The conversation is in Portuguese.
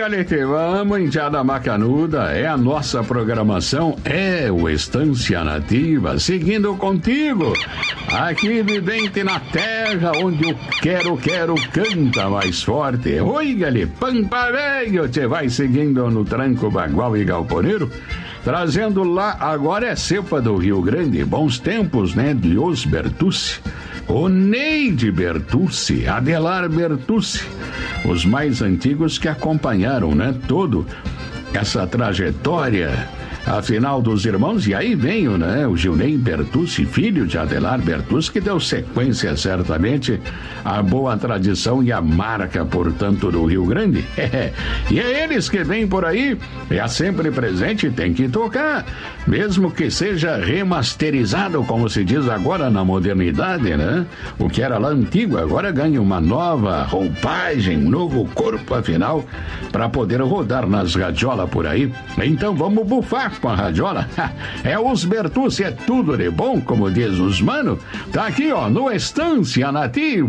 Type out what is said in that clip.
Galete, vamos, Indiada Macanuda, é a nossa programação, é o Estância Nativa, seguindo contigo, aqui vivente na terra, onde o quero canta mais forte. Oi, Galete, Pampa Velho, te vai seguindo no tranco, bagual e galponeiro, trazendo lá, agora é cepa do Rio Grande, bons tempos, né, de Os Bertucci, o Neide Bertucci, Adelar Bertucci, os mais antigos que acompanharam, né, todo essa trajetória, afinal dos irmãos, e aí veio, né, o Gilney Bertucci, filho de Adelar Bertucci, que deu sequência, certamente, à boa tradição e à marca, portanto, do Rio Grande. E é eles que vêm por aí, é sempre presente, tem que tocar, mesmo que seja remasterizado, como se diz agora na modernidade, né? O que era lá antigo, agora ganha uma nova roupagem, um novo corpo, afinal, para poder rodar nas radiolas por aí. Então vamos bufar com a radiola. É Os Bertucci, é tudo de bom, como diz os mano. Tá aqui, ó, no Estância Nativa.